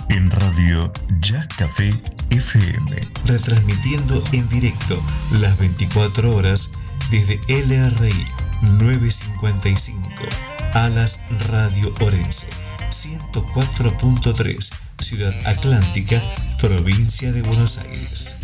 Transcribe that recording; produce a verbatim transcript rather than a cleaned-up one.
en Radio Ya Café F M. Retransmitiendo en directo las veinticuatro horas desde L R I novecientos cincuenta y cinco, Alas Radio Orense, ciento cuatro punto tres, Ciudad Atlántica, provincia de Buenos Aires.